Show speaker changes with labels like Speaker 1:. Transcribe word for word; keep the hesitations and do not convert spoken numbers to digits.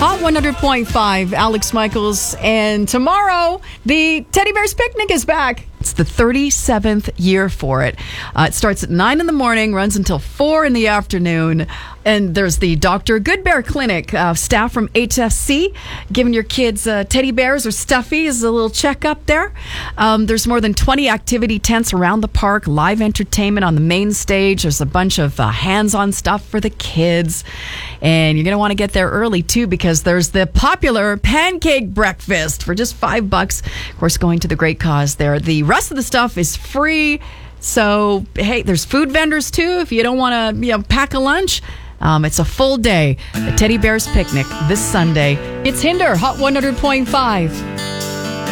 Speaker 1: Hot one hundred point five, Alex Michaels. And tomorrow, the Teddy Bears Picnic is back. It's the thirty-seventh year for it. Uh, it starts at nine in the morning, runs until four in the afternoon. And there's the Doctor Good Bear Clinic, uh, staff from H S C, giving your kids uh, teddy bears or stuffies a little checkup there. Um, there's more than twenty activity tents around the park, live entertainment on the main stage. There's a bunch of uh, hands-on stuff for the kids. And you're going to want to get there early, too, because there's the popular pancake breakfast for just five bucks. Of course, going to the great cause there. The rest of the stuff is free. So, hey, there's food vendors, too, if you don't want to, you know, pack a lunch. Um, it's a full day. The Teddy Bears Picnic this Sunday. It's Hinder, Hot one hundred point five.